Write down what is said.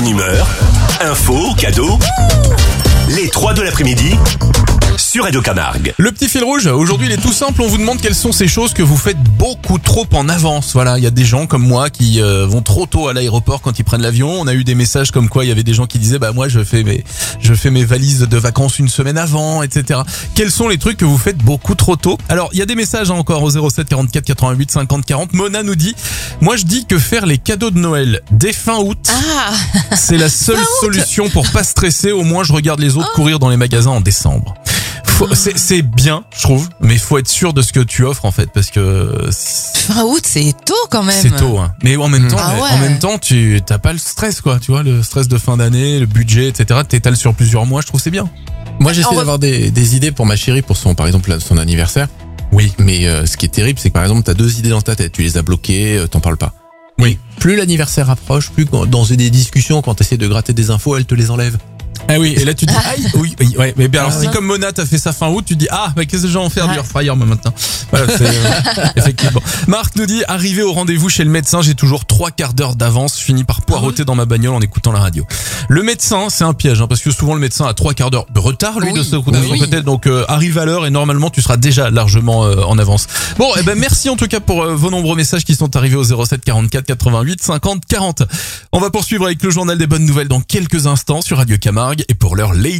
bonne humeur, infos, cadeaux. Les 3 de l'après-midi sur Radio Camargue. Le petit fil rouge, aujourd'hui il est tout simple, on vous demande quelles sont ces choses que vous faites beaucoup trop en avance. Voilà, il y a des gens comme moi qui vont trop tôt à l'aéroport quand ils prennent l'avion. On a eu des messages comme quoi il y avait des gens qui disaient moi je fais mes valises de vacances une semaine avant, etc. Quels sont les trucs que vous faites beaucoup trop tôt? Alors il y a des messages encore au 07 44 88 50 40. Mona nous dit, moi je dis que faire les cadeaux de Noël dès fin août, c'est la seule solution pour pas stresser. Au moins je regarde les autres courir dans les magasins en décembre. C'est bien, je trouve, mais il faut être sûr de ce que tu offres en fait, parce que Fin août, c'est tôt quand même. c'est tôt, hein. Mais en même temps, tu t'as pas le stress, quoi. Tu vois, le stress de fin d'année, le budget, etc. T'étales sur plusieurs mois. Je trouve que c'est bien. Moi, j'essaie d'avoir des idées pour ma chérie pour par exemple, son anniversaire. Oui. Mais ce qui est terrible, c'est que par exemple, t'as 2 idées dans ta tête, tu les as bloquées, t'en parles pas. Oui. Plus l'anniversaire approche, plus dans des discussions, quand t'essaies de gratter des infos, elle te les enlève. Ah oui, et là tu dis aïe, oui, ouais, mais bien alors si comme Mona t'as fait ça fin août, tu dis mais qu'est-ce que je vais en faire du air fryer moi maintenant. Voilà, c'est effectivement. Marc nous dit, arrivé au rendez-vous chez le médecin, j'ai toujours 3 quarts d'heure d'avance, je finis par poireauter dans ma bagnole en écoutant la radio. Le médecin, c'est un piège, parce que souvent le médecin a 3 quarts d'heure de retard lui de son côté, donc arrive à l'heure et normalement tu seras déjà largement en avance. Bon, merci en tout cas pour vos nombreux messages qui sont arrivés au 07 44 88 50 40. On va poursuivre avec le journal des bonnes nouvelles dans quelques instants sur Radio Camargue. Et pour l'heure,